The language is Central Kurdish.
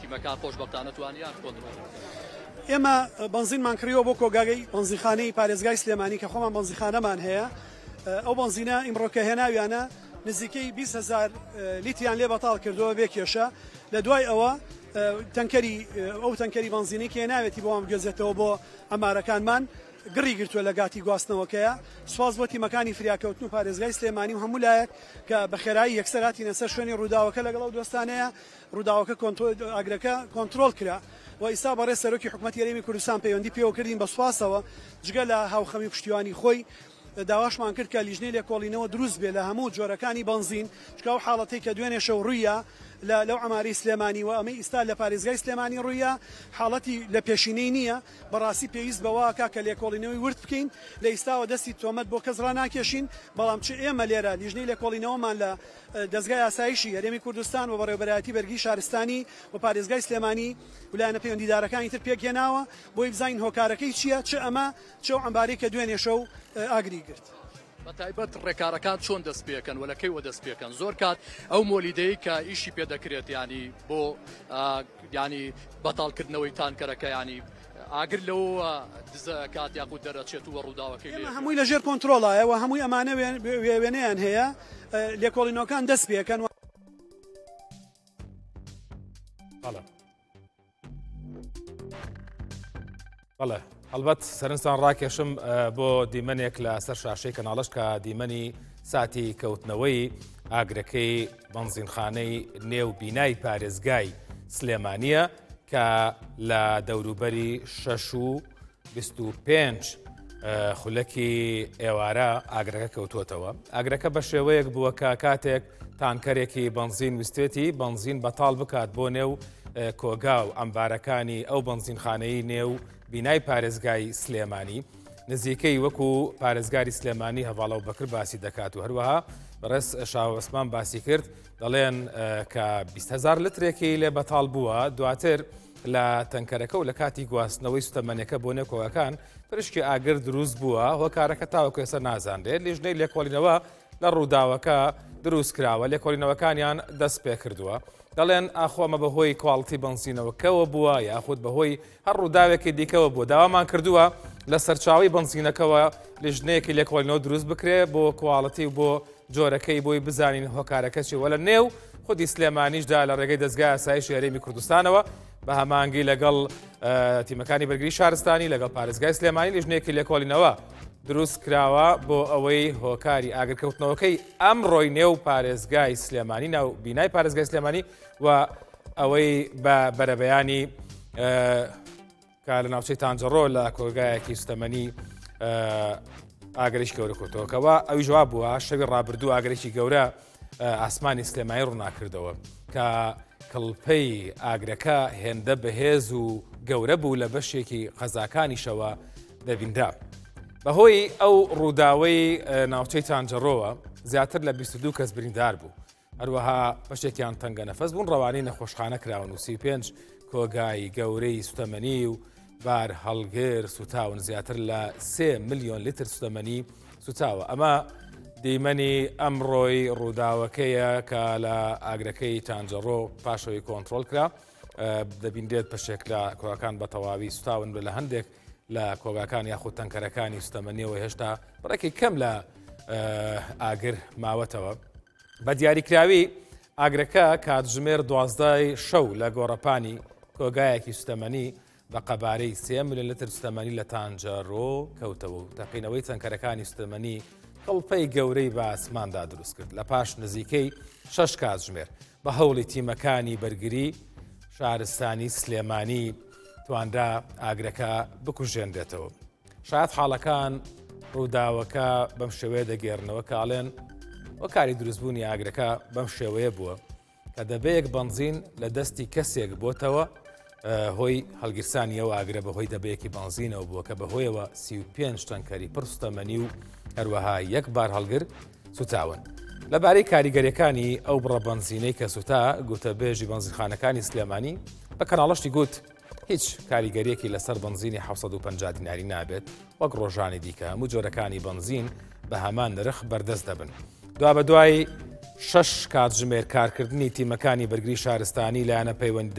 تیمەکان خۆشبەختانە توانیان کۆنتڕۆڵ ئێمە بنزینمان کڕیەوە بۆ کۆگاگەی بنزیخانەی پارێزگای سلێمانی کە خۆمان بنزیخانەمان هەیە. ئەو بنزینە ئیمڕۆکە هێناویانە نزیکەی 20,000 لیتیان لێ بەتاڵ کردەوە بێ کێشە. لە دوای ئەوە ئەو تەنکەری بنزینی کە ناوێتی بۆ ئەم گوێزێتەوە بۆ ئەمارەکانمان گڕی گرتووە لە گاتی گواستنەوەکەیە. سوپاس بۆ تیمەکانی فریاکەوتن و پارێزگای سلێمانی و هەموو لایەک کە بە خێرایی یەکسەراتی نەسەر شوێنی ڕووداوەکە لەگەڵ ئەو دۆستانەیە ڕووداوەکە ئاگرەکە کۆنتترۆل کرا و ئیستا بەڕێ سەرۆکی حکوومەتی هەرێمی کوردستان پەیوەندی پێوە کردین بە سوپاسەوە جگە لە هاوخەمی پشتیوانی خۆی داواشمان کرد کە لیژنەی لێکۆڵینەوە دروست بێ لە هەموو جۆرەکانی بنزین چکە و حاڵەتی کە دوێنێ شەو ڕوویە لەو ئەماری سلێمانی و ئەمەی ئیستا لە پارێزگای سلێمانی ڕوویە حاڵەتی لە پێشینەی نییە بەڕاستی پێویست بەواکە کە لێکۆڵینەوەی ورد بکەین لە ئیستاوە دەستی تۆمەت بۆ کەس ڕناکێشین بەڵام چ ئێمە لێرە لیژنەی لێکۆڵینەوەمان لە دەستگای ئاسایشی هەرێمی کوردستان و بەڕێوەبەرایەتی بەرگی شارستانی و پارێزگای سلێمانی ویلایەنە پەیوەندیدارەکانی تر پێکهێناوە بۆی بزانین هۆکارەکەی چییە چ ئەمە چ ئەمبارەی کە دوێنێ شەو ئاگری گرت. بەتایبەت ڕێکارەکان چۆن دەست پێکەن و لەکەیوە دەست پێکەن زۆر کات ئەو مۆلیدەی کە ئیشی پێدەکرێت ینی بۆ ینی بەتاڵکردنەوەی تانکەرەکە ینی ئاگر لەوە دزە کات یاخود دەرەچێت و ڕووداوەکەی هەمووی لەژێر کۆنتترۆڵایەوە هەمووی ئەمانە وێنەیان هەیە لێکۆڵینەوەکان دەست پێکەن. بەڵێ هەڵبەت سەرنجتان ڕاکێشم بۆ دیمەنێک لە سەر شاشەی کەناڵش کە دیمەنی ساتی کەوتنەوەی ئاگرەکەی بەنزینخانەی نێو بینای پارێزگای سلێمانیە کە لە دەوروبەری 6.25 خولەکی ئێوارە ئاگرەکە کەوتوتەوە. ئاگرەکە بە شێوەیەک بووە کە کاتێک تانکەرێکی بنزین ویستێتی بنزین بەتاڵ بکات بۆ نێو کۆگا و ئەمبارەکانی ئەو بنزینخانەی نێو بینای پارێزگای سلێمانی نزیکەی وەکو پارێزگاری سلێمانی هەواڵە و بەکر باسی دەکات و هەروەها بەڕێز شاوەسمان باسی کرد دەڵێن کە 20,000 لترێکی لێ بەتاڵ بووە دواتر لە تەنکەرەکە و لە کاتی گواستنەوەی سوتەمەنەکە بۆ نێکۆگەکان پرشکی ئاگر دروست بووە هۆکارەکە تاوەکو ێستا نازانرێت لیژنەی لێکۆڵینەوە لە ڕووداوەکە دروست کراوە لێکۆڵینەوەکانیان دەست پێ کردووە. دەڵێن ئاخۆمە بەهۆی کواڵتی بنزینەوەکەوە بووە یاخود بەهۆی هەر ڕووداوێکی دیکەوە بووە داوامان کردووە لە سەرچاوی بنزینەکەەوە لیژنەیەکی لێکۆڵینەوە دروست بکرێ بۆ کواڵەتی و بۆ جۆرەکەی بۆی بزانین هۆکارەکە چی وە لە نێو خودی سلێمانیشدا لە ڕێگەی دەستگای ئاسایشی هەرێمی کوردستانەوە بە هەمانگی لەگەڵ تیمەکانی بەرگری شارستانی لەگەڵ پارێزگای سلێمانی لیژنەیەکی لێکۆڵینەوە دروست کراوە بۆ ئەوەی هۆکاری ئاگرکەوتنەوەکەی ئەمڕۆی نێو پارێزگای سلێمانی ناو بینای پارێزگای سلێمانی و ئەوەی بە بەرەبەیانی کە لە ناوچەی تانجەڕۆ لە کۆگایەکی سوتەمەنی ئاگرێکی گەورە کۆتەوەکەوە ئەوی جواب بووە شەوی ڕابردوو ئاگرێکی گەورە ئاسمانی سلێمانی ڕووناکردەوە کە کڵپەی ئاگرەکە هێندە بەهێز و گەورە بوو لە بەشێکی قەزاکانیشەوە دەبیندا. بەهۆی ئەو ڕووداوەی ناوچەی تانجەڕۆوە زیاتر لە 22 کەس بریندار بوو. هەروەها بەشێکیان تەنگە نەفەس بوون ڕەوانەی نەخۆشخانە کراون و 35 کۆگای گەورەی سوتەمەنی و بار هەڵگر سوتاون زیاتر لە 3 ملیۆن لیتر سوتەمەنی سوتاوە. ئەمە دیمەنی ئەمڕۆی ڕووداوەکەیە کە لە ئاگرەکەی تانجەڕۆ پاشەوەی کۆنتترۆل کرا دەبیندێت پشێک لە کۆگاکان بە تەواوی سوتاون لە هەندێک لە کۆگاکان یاخود تەنکەرەکانی سوتەمەنیەوە هێشتا بڕێکی کەم لە ئاگر ماوەتەوە. بە دیاریکراوی ئاگرەکە کاتژمێر 12 شەو لە گۆڕەپانی کۆگایەکی سوتەمەنی بە قەبارەی 3 ملیۆن لتر سوتەمەنی لە تانجەڕۆ کەوتەوە و تەقینەوەی تەنکەرەکانی سوتەمەنی کەڵپەی گەورەی بە ئاسماندا دروست کرد لە پاش نزیکەی 6 کاتژمێر بە هەوڵی تیمەکانی بەرگری شارستانی سلێمانی تواندا ئاگرەکە بکوژێنرێتەوە. شاید حاڵەکان ڕووداوەکە بەم شێوەیە دەگێڕنەوە کاڵێن وەکاری دروستبوونی ئاگرەکە بەم شێوەیە بووە کە دەبەیەک بنزین لە دەستی کەسێک بۆتەوە هۆی هەڵگیرسانی ئەو ئاگرە بەهۆی دەبەیەکی بنزینەوە بووە کە بەهۆیەوە 35 تەنکەری پڕ سوتەمەنی و هەروەها یەک بار هەڵگر سوتاون. لەبارەی کاریگەریەکانی ئەو بڕە بنزینەی کە سوتا گوتەبێژی بنزینخانەکانی سلێمانی بە کەناڵەشتی گوت هیچ کاریگەریەکی لەسەر بنزینی 750 دیناری نابێت وەک ڕۆژانی دیکە هەموو جۆرەکانی بنزین بە هەمان نرخ بەردەست دەبن. دوا بە دوای 6 کاتژمێر کارکردنی تیمەکانی بەرگری شارستانی لایەنە پەیوەندی